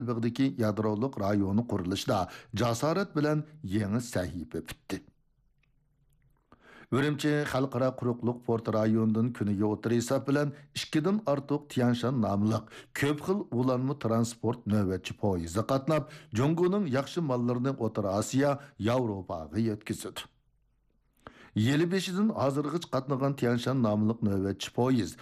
bog'dagi yadroliq rayoni qurilishida jasorat bilan yangi sahifa bitdi. Ürümçi Xalqara quruqluq port rayonidan kuniga o'tir hisob bilan 2 dan ortiq Tianshan nomliq ko'p xil ulanma transport navbatchi poyezdi qatnab, Jongoning yaxshi mollarini O'rta Osiyo, Yevropaga yetkazdi. Yeli beshidan hozirgacha qatnagan Tianshan nomliq navbatchi poyezd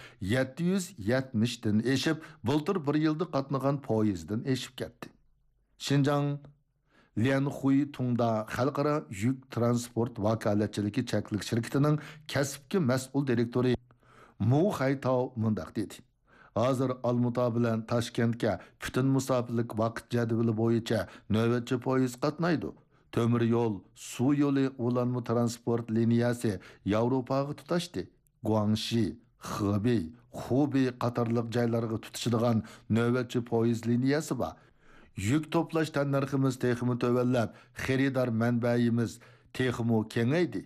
770 dan eshib, bultur 1 yilda qatnagan poyezddan eshib ketdi. Xinjiang Lianhui Tungda Xalqaro yük transport vakolatchiligi cheklik shirkatining kasbki mas'ul direktori Mu Xaytao mundaq dedi. Hozir Almuta bilan Toshkentga butun musofirlik vaqt jadvali bo'yicha navbatchi poyezd qatnaydi. Temir yo'l, suv yo'li ulanma transport liniyasi Yevropaga tutashdi. Guangxi, Xebey, Hubei qatorliq joylarga tutishadigan navbatchi poyezd liniyasi bor. Yük toplash tannarximiz texmi tövellab, xeridar manbayimiz texmi kengaydi.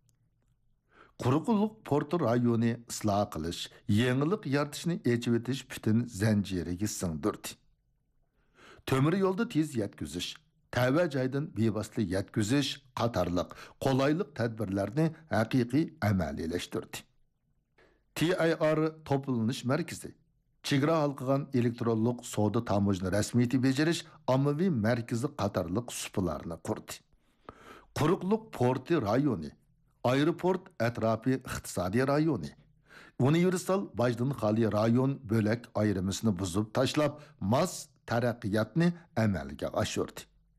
Quruqluq portu rayoni isloh qilish, yangilik yaratishni echib etish bütün zanjiriga singdirdi. Temir yo'lda tez yetkazish, tava joydan bevosita yetkazish qatorliq qolaylik tadbirlarni haqiqiy amaliyalashtirdi. TIR to'planish markazi Chegara halqıgan elektronluq savdo tamojna rasmiyati bejirish ommaviy markazi qatorliq supalarni qurdi. Quruqluq porti rayoni, aeroport atrofi iqtisodiy rayoni, universal bajdan xoli rayon bo'lak ayrimisini buzib tashlab, mas taraqqiyotni amalga oshirdi.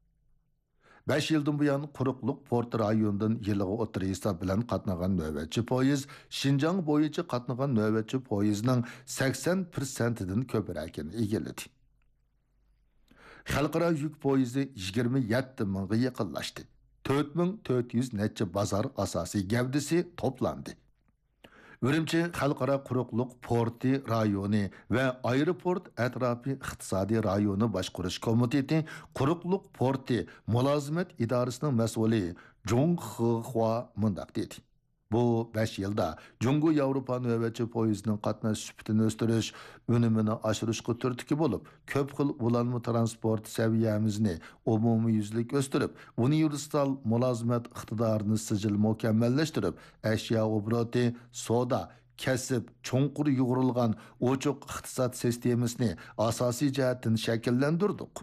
5 yıldan buyan quruqluq porti rayonidan yiliga o'tir hisob bilan qatnagan navbatchi poyezd Xinjiang bo'yicha qatnagan navbatchi poyezdning 80%dan ko'pragini egalladi. Xalqaro yuk poyezdi 27 mingga yaqinlashdi. 4400 necha bozor asosiy gavdasi to'plandi. Ürümçi Xalqaro quruqluq porti rayoni va aeroport atrofi iqtisodiy rayoni boshqarish komiteti quruqluq porti mulozimat idorasining mas'uli Jong Xihua mundaq dedi. Bu 5 yilda Jungo Yevropa navbatchi poyezdining qatnash sifatini o'stirish, unumini oshirishga turtki bo'lib, ko'p xil ulanma transport saviyamizni umumiyuzlik o'stirib, universal mulozimat iqtidorini sijil mukammallashtirib, ashyo obroti, soda, kasb, cho'nqur yug'urilgan ochiq iqtisod sistemasini asosiy jihatdan shakllantirdik.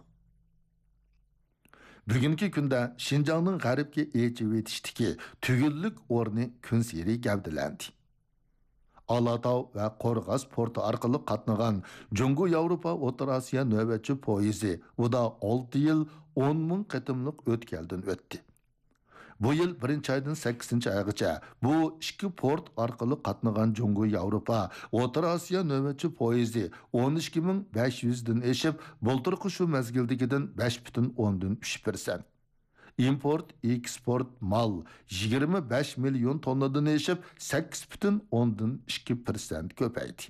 Bugungi kunda Xinjiangning g'arbga echib etishdiki, tugillik o'rni kun seri gavdalandi. Alatau va Qo'rg'as porti orqali qatnagan Jungo Yevropa O'rta Osiyo navbatchi poyezdi uda 6 yil 10 ming qatimliq o'tkaldan o'tdi. Bu yil 1-oydan 8-oygacha bu 2 port orqali qatnagan Jungo Yevropa O'rta Osiyo navbatchi poyezdi 12500 dan eshib, bulturqi shu mezgildagidan 5,3%. Import, eksport mal 25 million tonnadan eshib 8,2% ko'paydi.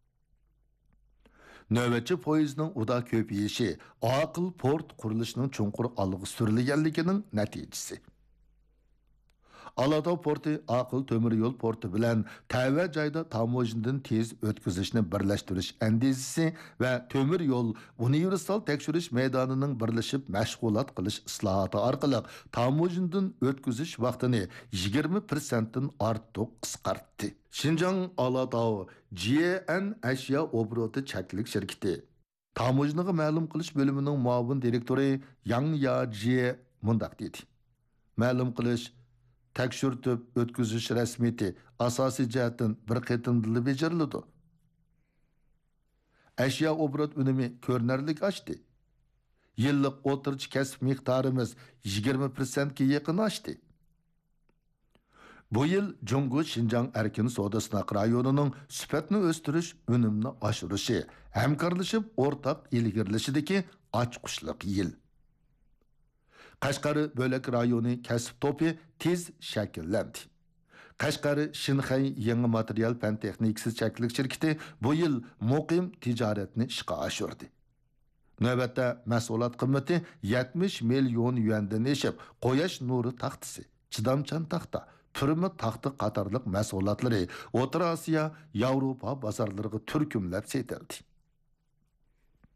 Navbatchi poyezdning uda ko'payishi aql port qurilishining chunqur alg'i surilganligining natijasi. Alatau porti aql temir yo'l porti bilan tava joyda tamojindan tez o'tkazishni birlashtirish andizisi va temir yo'l universal tekshirish maydonining birlashib mashg'ulot qilish islohoti orqali tamojindan o'tkazish vaqtini 20% dan ortiq qisqartdi. Xinjiang Alatau GN ashyo obroti cheklik shirkati tamojinaga ma'lum qilish bo'limining muavin direktori Yang Yaji mundaq dedi. Ma'lum qilish tekshirtib o'tkazish rasmiyati asosiy jihatdan bir qatimda bajariladi. Ashyo obrot unumi ko'rinarlik oshdi. Yillik o'tirchi kasb miqdorimiz 20% ga yaqin oshdi. Bu yil Jungo Xinjiang erkin savdo sinoq rayonining sifatini o'stirish, unumni oshirishi, hamkorlashib o'rtaq ilgirlashidagi ochqushliq yil. Qashqari bo'lak rayoni kasb to'pi tez shakllandi. Qashqari Shinxay yangi material fan texnikasi cheklik shirkati bu yil muqim tijoratni ishga oshirdi. Navbatda mahsulot qiymati 70 million yuandan eshib, qo'yash nuri taxtasi, chidamchan taxta, turma taxti qatorliq mahsulotlari O'rta Osiyo, Yevropa bozorlariga turkumlab setildi.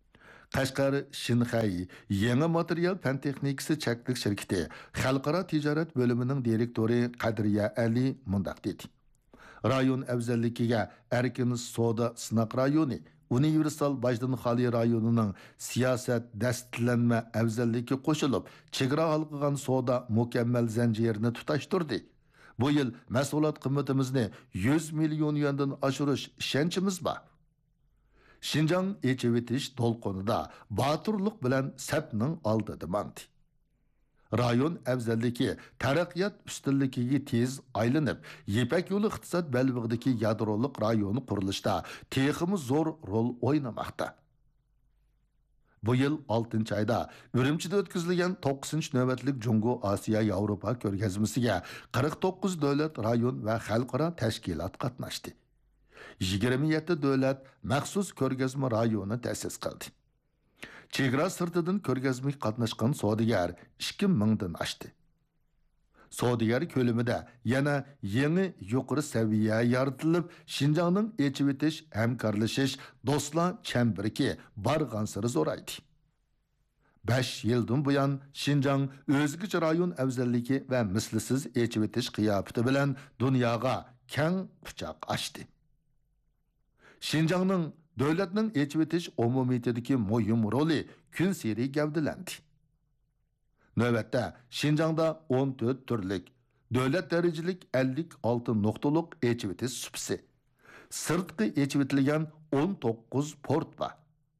Qashqar Shinxay yangi material fan texnikasi cheklik shirkati xalqaro tijorat bo'limining direktori Qadriya Ali mundaq dedi. Rayon afzalligiga erkin soda sınaq rayoni Universal Bajdan Xali rayonining siyosat dastllanma afzalligi qo'shilib, chegara halqıgan soda mukammal zanjirini tutashtirdi. Bu yil mahsulot qiymatimizni 100 million yuandan oshirish ishonchimiz bor. Şinjan echivitish to'lqinida baturluq bilan sapning oldida mandi. Rayon afzalligi taraqqiyot ustunligiga tez aylanib, Yepak yo'li iqtisod balbig'idagi yadroliq rayon qurilishda texmi zo'r rol o'ynamoqda. Bu yil 6-oyda Urumchida o'tkazilgan 9-navbatlik Jungo Osiyo Yevropa ko'rgazmasiga 49 davlat, rayon va xalqaro tashkilot qatnashdi. 27 davlat maxsus ko'rgazma rayoni ta'sis qildi. Chegara sirtidan ko'rgazmaga qatnashgan savdogar 2000 dan oshdi. Savdogar ko'limida yana yangi yuqori saviya yaratilib, Şinjanning echivitish, hamkorlashish, do'stlar chambirki barg'ansiri zo'raydi. 5 yildan buyon Şinjan o'zgacha rayon afzalligi va mislsiz echivitish qiyofati bilan dunyoga keng quchoq ochdi. Şinjanning davlatning echivitish umumiyatidagi muhim roli kun seri gavdalandi. Navbatda Şinjanda 14 turlik davlat darajalik 56 nuqtalik echivitish supsi, sirtqi echivitilgan 19 port bor.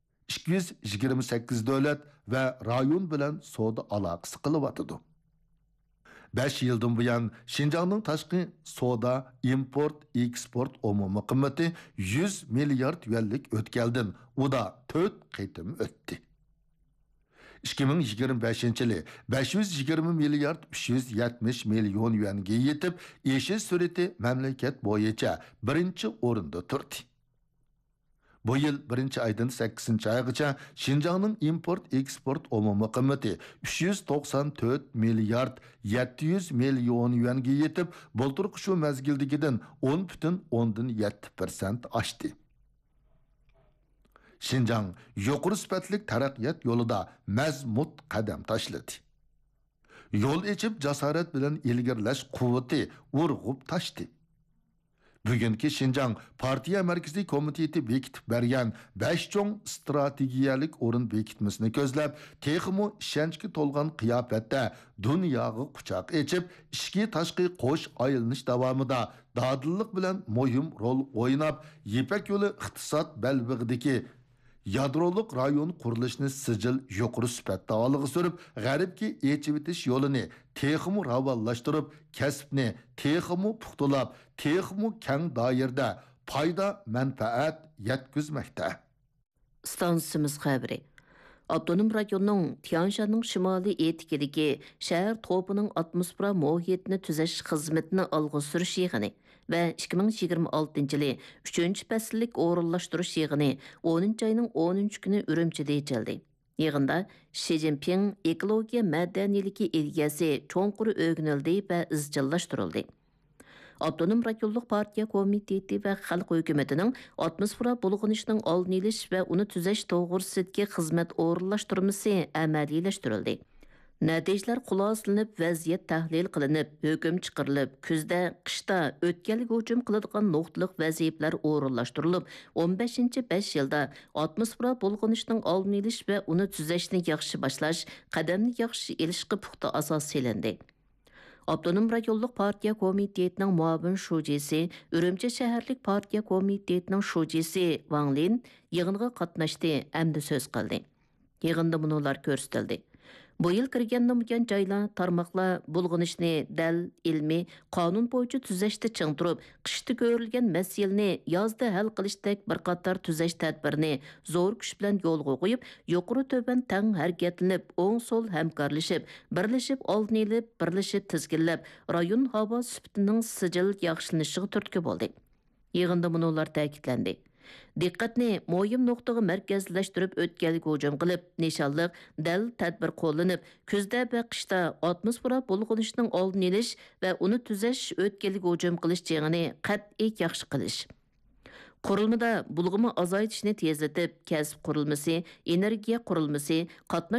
228 davlat va rayon bilan savdo aloqasi qilyotidi. 5 yildan buyon Şinjanning tashqi savdo, import, eksport umumiy qiymati 100 milliard yuanlik o'tkaldan, u da 4 qitim o'tdi. 2025-yili 520 milliard 370 million yuanga yetib, eshish sur'ati mamlakat bo'yicha birinchi o'rinda turdi. Bu yil 1-oydan 8-oygacha Şinjanning import-eksport umumiy qiymati 394 milliard 700 million yuanga yetib, bulturqi shu mezgildagidan 10,7% oshdi. Şinjan yuqori sifatlik taraqqiyot yo'lida mazmut qadam tashladi. Yo'l echib jasorat bilan ilgirlash quvvati urg'ub tashdi. Bugungi Şinjan partiya markaziy komiteti bekitib bergan 5 cho'ng strategiyalik o'rin bekitmasini ko'zlab, texmo ishonchga to'lgan qiyofatda dunyoga quchoq echib, ichki tashqi qo'sh aylanish davomida dadillik bilan muhim rol o'ynab, Yepak yo'li iqtisod balbig'idagi yadroliq rayon qurilishini sijil yuqori sifatda olg'a surib, g'arbga echivitish yo'lini texmo ravallashtirib, kasbni texmo puxtalab, texmo keng doirada foyda manfaat yetkazmoqda. Stansimiz xabari. Avtonom rayonning Tianshanning shimoliy etikidagi shahar to'pining atmosfera muhitini tuzash xizmatini olg'a surish yig'ini va 2026-yili 3-fasllik o'rinlashtirish yig'ini 10-oyning 10-kuni Urumchida ochildi. Yig'inda Xi Jinping ekologiya madaniyaligi egasi cho'nqur o'rganildi va izchillashtirildi. Avtonom rayonluq partiya komiteti va xalq hukumatining atmosfera bulg'anishining oldini olish va uni tuzash to'g'risidagi xizmat o'rinlashtirmasi amaliylashtirildi. Natijalar xulosalanib, vaziyat tahlil qilinib, hukm chiqarilib, kuzda, qishda o'tkalga hujum qiladigan nuqtaliq vazifalar o'rinlashtirilib, 15-5 yilda atmosfera bulg'anishining oldini olish va uni tuzashni yaxshi boshlash, qadamni yaxshi ilishga puxta asos solindi. Avtonom rayonluq partiya komitetining muavin shujisi, Urumchi shaharlik partiya komitetining shujisi Wang Lin yig'inga qatnashdi hamda so'z qildi. Yig'inda bular ko'rsatildi. Bu yil kirgandan buyon joylar, tarmoqlar bulg'anishni dal ilmiy qonun bo'yicha tuzashda ching turib, qishda ko'rilgan masalani yozda hal qilishdek bir qator tuzash tadbirini zo'r kuch bilan yo'lga qo'yib, yuqori to'ban tang harakatlanib, o'ng so'l hamkorlashib, birlashib oldini olib, birlashib tizginlab, rayon havo sifatining sijil yaxshilanishiga turtki bo'ldi. Yig'inda bular ta'kidlandi. Diqqatni muhim nuqtaga markazlashtirib o'tkalga hujum qilib, nishonliq dal tadbir qo'llanib, kuzda va qishda atmosfera bulg'anishining oldini olish va uni tuzash o'tkalga hujum qilish jangini qat'iy yaxshi qilish. Qurilmada bulg'imi azaytishni tezlatib, kasb qurilmasi, energiya qurilmasi, qatnash